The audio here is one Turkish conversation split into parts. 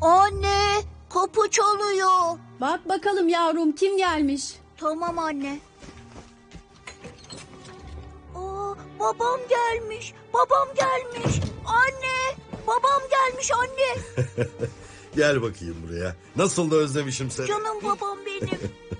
Anne, kapı çalıyor. Bak bakalım yavrum, kim gelmiş? Tamam anne. Aa, babam gelmiş. Babam gelmiş. Anne, babam gelmiş anne. Gel bakayım buraya. Nasıl da özlemişim seni. Canım babam benim.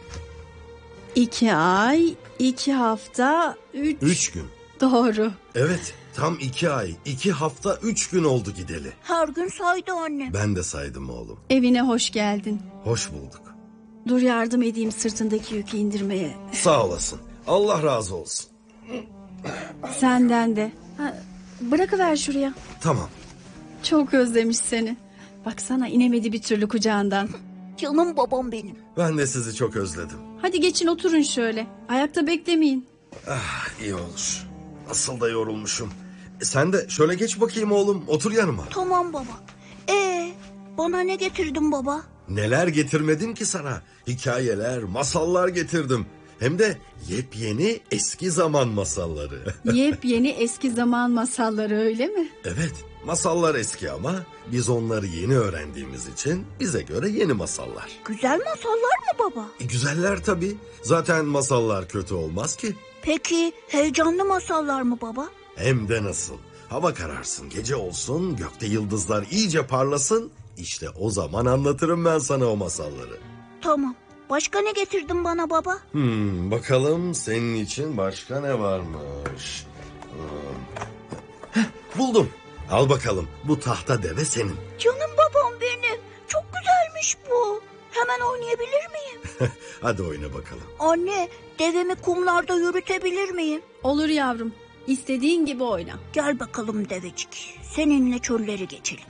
2 ay, 2 hafta, 3 gün. Doğru. Evet, tam 2 ay, 2 hafta, 3 gün oldu gideli. Her gün saydı anne. Ben de saydım oğlum. Evine hoş geldin. Hoş bulduk. Dur yardım edeyim sırtındaki yükü indirmeye. Sağ olasın. Allah razı olsun. Senden de. Bırakıver şuraya. Tamam. Çok özlemiş seni. Baksana inemedi bir türlü kucağından. Canım babam benim. Ben de sizi çok özledim. Hadi geçin oturun şöyle. Ayakta beklemeyin. Ah, iyi olur. Nasıl da yorulmuşum. Sen de şöyle geç bakayım oğlum. Otur yanıma. Tamam baba. Bana ne getirdin baba? Neler getirmedim ki sana? Hikayeler, masallar getirdim. Hem de yepyeni eski zaman masalları. Yepyeni eski zaman masalları, öyle mi? Evet, masallar eski ama biz onları yeni öğrendiğimiz için bize göre yeni masallar. Güzel masallar mı baba? Güzeller tabii. Zaten masallar kötü olmaz ki. Peki heyecanlı masallar mı baba? Hem de nasıl. Hava kararsın, gece olsun, gökte yıldızlar iyice parlasın. İşte o zaman anlatırım ben sana o masalları. Tamam. Başka ne getirdin bana baba? Bakalım senin için başka ne varmış? Heh, buldum. Al bakalım, bu tahta deve senin. Canım babam benim. Çok güzelmiş bu. Hemen oynayabilir miyim? Hadi oyna bakalım. Anne, devemi kumlarda yürütebilir miyim? Olur yavrum. İstediğin gibi oyna. Gel bakalım devecik. Seninle çölleri geçelim.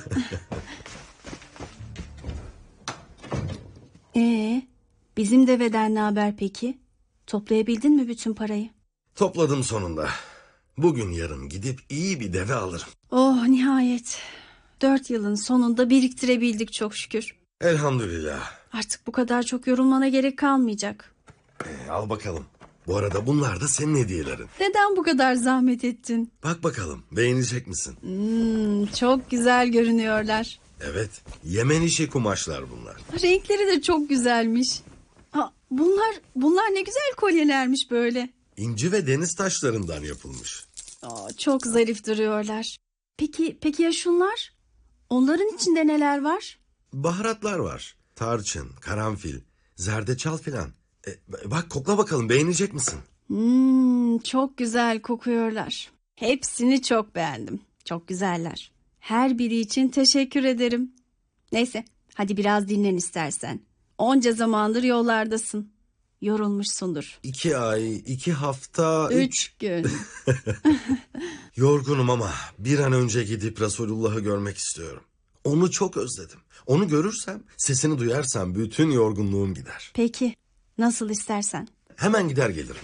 Bizim deveden ne haber peki? Toplayabildin mi bütün parayı? Topladım sonunda. Bugün yarın gidip iyi bir deve alırım. Oh nihayet. 4 yılın sonunda biriktirebildik çok şükür. Elhamdülillah. Artık bu kadar çok yorulmana gerek kalmayacak. Al bakalım. Bu arada bunlar da senin hediyelerin. Neden bu kadar zahmet ettin? Bak bakalım, beğenecek misin? Çok güzel görünüyorlar. Evet, Yemen işi kumaşlar bunlar. Renkleri de çok güzelmiş. Bunlar ne güzel kolyelermiş böyle. İnci ve deniz taşlarından yapılmış. Çok zarif duruyorlar. Peki ya şunlar? Onların içinde neler var? Baharatlar var. Tarçın, karanfil, zerdeçal filan. Bak kokla bakalım, beğenecek misin? Çok güzel kokuyorlar. Hepsini çok beğendim. Çok güzeller. Her biri için teşekkür ederim. Neyse, hadi biraz dinlen istersen. Onca zamandır yollardasın. Yorulmuşsundur. 2 ay, 2 hafta... 3 gün. Yorgunum ama bir an önce gidip Resulullah'ı görmek istiyorum. Onu çok özledim. Onu görürsem, sesini duyarsam bütün yorgunluğum gider. Peki, nasıl istersen. Hemen gider gelirim.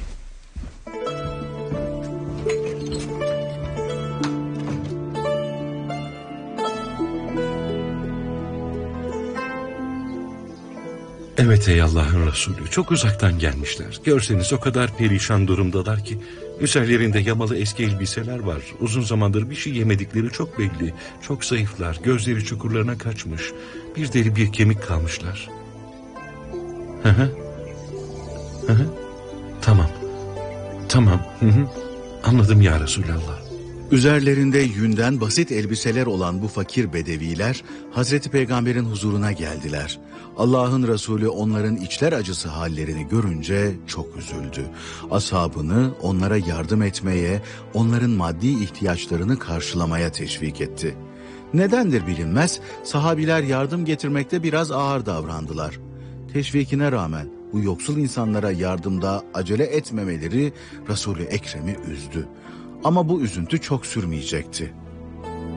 Evet ey Allah'ın Resulü, çok uzaktan gelmişler. Görseniz o kadar perişan durumdalar ki üzerlerinde yamalı eski elbiseler var. Uzun zamandır bir şey yemedikleri çok belli. Çok zayıflar, gözleri çukurlarına kaçmış. Bir deri bir kemik kalmışlar. Tamam. Anladım ya Resulallah. Üzerlerinde yünden basit elbiseler olan bu fakir bedeviler Hazreti Peygamber'in huzuruna geldiler. Allah'ın Resulü onların içler acısı hallerini görünce çok üzüldü. Ashabını onlara yardım etmeye, onların maddi ihtiyaçlarını karşılamaya teşvik etti. Nedendir bilinmez, sahabiler yardım getirmekte biraz ağır davrandılar. Teşvikine rağmen bu yoksul insanlara yardımda acele etmemeleri Resul-i Ekrem'i üzdü. Ama bu üzüntü çok sürmeyecekti.